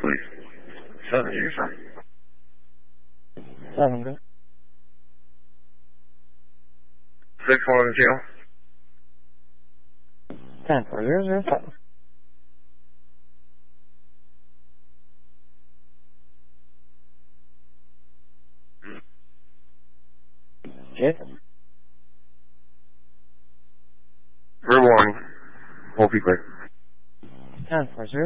please. 7 years. 7 good. 6110. 10-4007. Jason. Good morning. Hope you quick. 10-4007.